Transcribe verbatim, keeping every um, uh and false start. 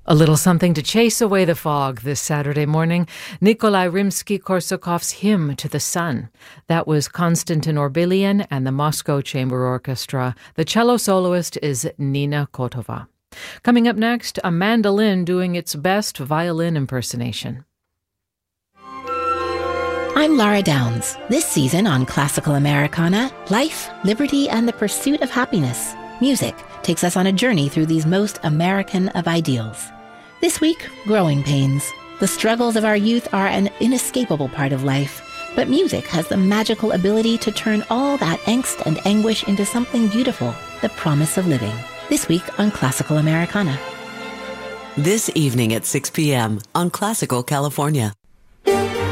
A little something to chase away the fog this Saturday morning. Nikolai Rimsky-Korsakov's Hymn to the Sun. That was Konstantin Orbilian and the Moscow Chamber Orchestra. The cello soloist is Nina Kotova. Coming up next, a mandolin doing its best violin impersonation. I'm Laura Downs. This season on Classical Americana, life, liberty, and the pursuit of happiness. Music takes us on a journey through these most American of ideals. This week, growing pains. The struggles of our youth are an inescapable part of life, but music has the magical ability to turn all that angst and anguish into something beautiful, the promise of living. This week on Classical Americana. This evening at six p.m. on Classical California.